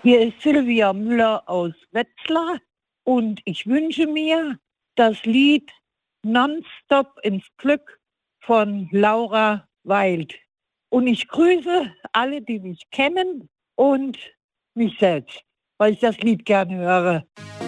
Hier ist Silvia Müller aus Wetzlar und ich wünsche mir das Lied Nonstop ins Glück von Laura Wild. Und ich grüße alle, die mich kennen und mich selbst, weil ich das Lied gerne höre.